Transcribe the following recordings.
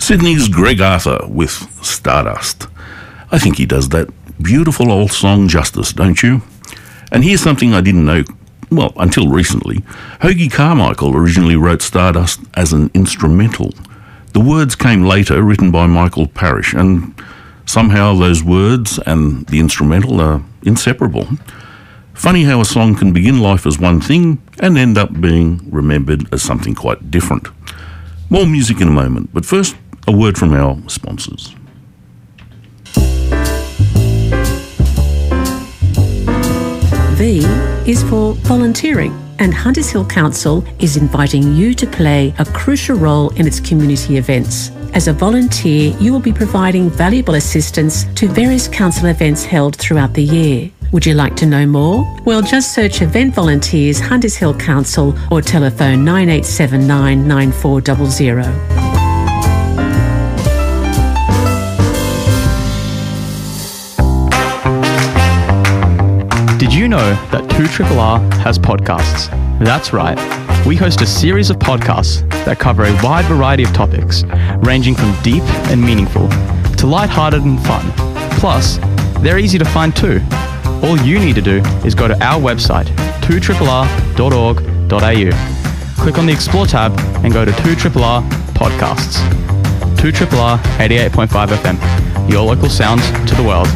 Sydney's Greg Arthur with Stardust. I think he does that beautiful old song justice, don't you? And here's something I didn't know, well, until recently. Hoagy Carmichael originally wrote Stardust as an instrumental. The words came later, written by Michael Parrish, and somehow those words and the instrumental are inseparable. Funny how a song can begin life as one thing and end up being remembered as something quite different. More music in a moment, but first, a word from our sponsors. V is for volunteering, and Hunters Hill Council is inviting you to play a crucial role in its community events. As a volunteer, you will be providing valuable assistance to various council events held throughout the year. Would you like to know more? Well, just search Event Volunteers Hunters Hill Council or telephone 9879 9400. Did you know that 2RRR has podcasts? That's right. We host a series of podcasts that cover a wide variety of topics, ranging from deep and meaningful to lighthearted and fun. Plus, they're easy to find too. All you need to do is go to our website, 2RRR.org.au. Click on the Explore tab and go to 2RRR Podcasts. 2RRR 88.5 FM, your local sounds to the world.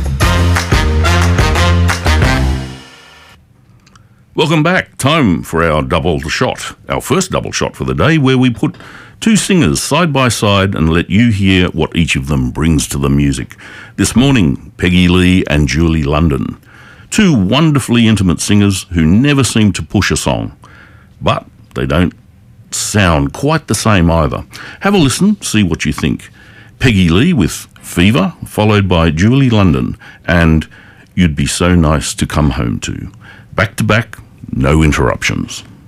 Welcome back. Time for our double shot, our first double shot for the day, where we put two singers side by side and let you hear what each of them brings to the music. This morning, Peggy Lee and Julie London, two wonderfully intimate singers who never seem to push a song, but they don't sound quite the same either. Have a listen, see what you think. Peggy Lee with Fever, followed by Julie London and You'd Be So Nice to Come Home To. Back to back, no interruptions.